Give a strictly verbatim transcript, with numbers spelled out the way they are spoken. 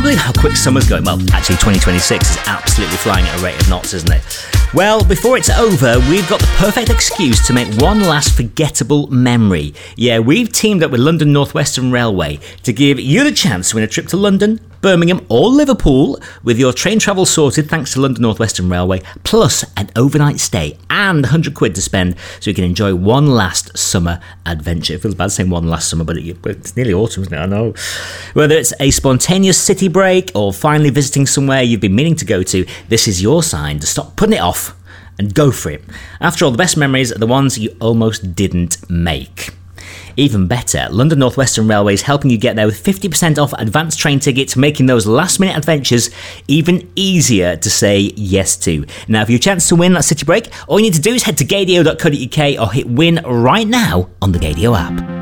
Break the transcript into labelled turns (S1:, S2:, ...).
S1: believe how quick summer's going. Well, actually, twenty twenty-six is absolutely flying at a rate of knots, isn't it? Well, before it's over, we've got the perfect excuse to make one last forgettable memory. Yeah, we've teamed up with London North Western Railway to give you the chance to win a trip to London, Birmingham or Liverpool with your train travel sorted thanks to London North Western Railway, plus an overnight stay and one hundred quid to spend so you can enjoy one last summer adventure. It feels bad saying one last summer, but it's nearly autumn, isn't it? I know. Whether it's a spontaneous city break or finally visiting somewhere you've been meaning to go to, this is your sign to stop putting it off and go for it. After all, the best memories are the ones you almost didn't make. Even better, London North Western Railway is helping you get there with fifty percent off advanced train tickets, making those last minute adventures even easier to say yes to. Now, for your chance to win that city break, all you need to do is head to gadio dot co dot uk or hit win right now on the Gadio app.